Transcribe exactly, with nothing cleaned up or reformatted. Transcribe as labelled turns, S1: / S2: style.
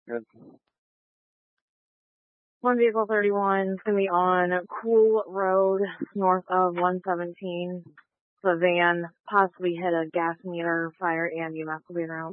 S1: Good.
S2: One vehicle thirty-one is going to be on Cool Road, north of one seventeen. The van possibly hit a gas meter fire and E M S will be around.